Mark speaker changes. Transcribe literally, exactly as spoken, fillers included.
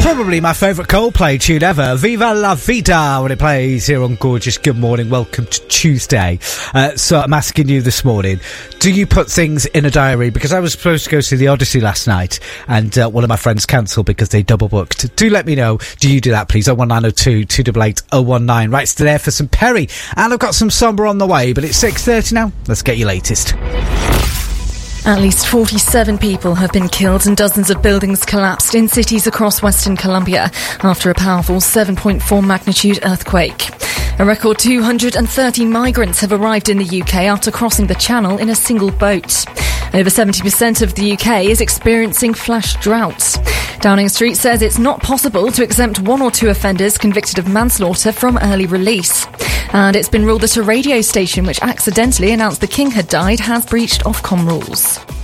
Speaker 1: Probably my favourite Coldplay tune ever, Viva La Vida, when it plays here on Gorgeous. Good morning, welcome to Tuesday. Uh, so I'm asking you this morning, do you put things in a diary? Because I was supposed to go see the Odyssey last night, and uh, one of my friends cancelled because they double booked. Do let me know, do you do that, please? oh one nine oh two, two eight eight, oh one nine. Right, still there for some Perry, and I've got some Somber on the way, but it's six thirty now. Let's get your latest.
Speaker 2: At least forty-seven people have been killed and dozens of buildings collapsed in cities across Western Colombia after a powerful seven point four magnitude earthquake. A record two hundred thirty migrants have arrived in the U K after crossing the Channel in a single boat. Over seventy percent of the U K is experiencing flash droughts. Downing Street says it's not possible to exempt one or two offenders convicted of manslaughter from early release. And it's been ruled that a radio station which accidentally announced the King had died has breached Ofcom rules.